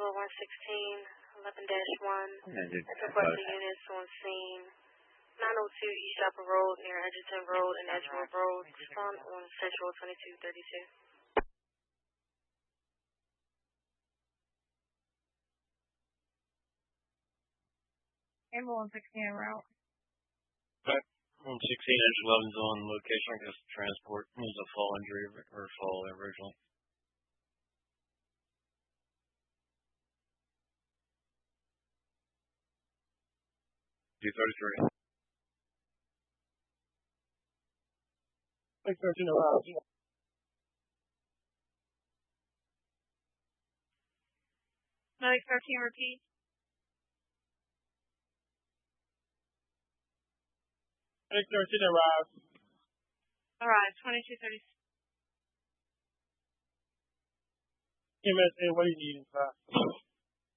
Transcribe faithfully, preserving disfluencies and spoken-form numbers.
Bravo one sixteen, eleven dash one. Yeah, dude. Requesting units on scene. nine oh two East Chapel Road near Edgerton Road and Edgewood Road. Respond on Central twenty-two thirty-two. Amber one sixteen en route. one sixteen Edge eleven's on location. I guess transport was a fall injury or fall originally. two thirty-three. six thirteen around. Medic thirteen, repeat. six thirteen around. Alright, twenty-two thirty. M S A, what do you need, sir?